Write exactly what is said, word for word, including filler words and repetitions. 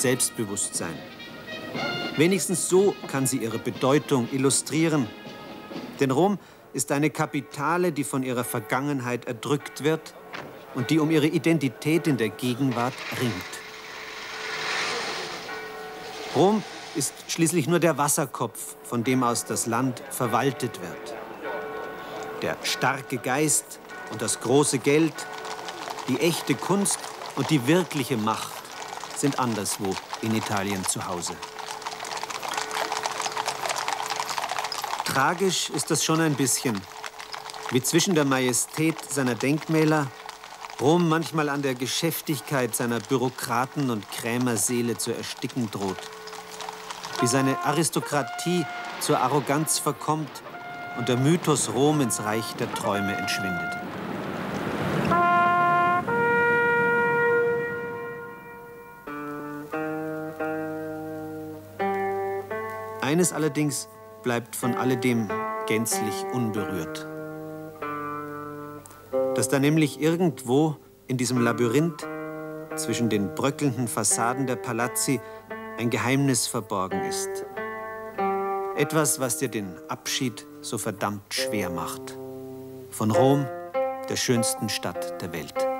Selbstbewusstsein. Wenigstens so kann sie ihre Bedeutung illustrieren. Denn Rom ist eine Kapitale, die von ihrer Vergangenheit erdrückt wird und die um ihre Identität in der Gegenwart ringt. Rom ist schließlich nur der Wasserkopf, von dem aus das Land verwaltet wird. Der starke Geist und das große Geld, die echte Kunst und die wirkliche Macht sind anderswo in Italien zu Hause. Tragisch ist das schon ein bisschen, wie zwischen der Majestät seiner Denkmäler Rom manchmal an der Geschäftigkeit seiner Bürokraten und Krämerseele zu ersticken droht. Wie seine Aristokratie zur Arroganz verkommt und der Mythos Rom ins Reich der Träume entschwindet. Eines allerdings bleibt von alledem gänzlich unberührt. Dass da nämlich irgendwo in diesem Labyrinth zwischen den bröckelnden Fassaden der Palazzi ein Geheimnis verborgen ist. Etwas, was dir den Abschied so verdammt schwer macht. Von Rom, der schönsten Stadt der Welt.